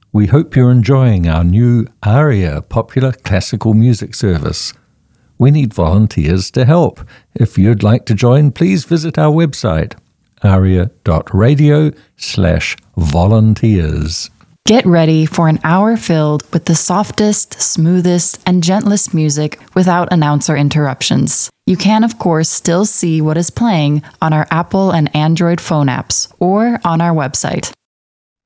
We hope you're enjoying our new ARIA popular classical music service. We need volunteers to help. If you'd like to join, please visit our website, aria.radio/volunteers. Get ready for an hour filled with the softest, smoothest, and gentlest music without announcer interruptions. You can, of course, still see what is playing on our Apple and Android phone apps or on our website.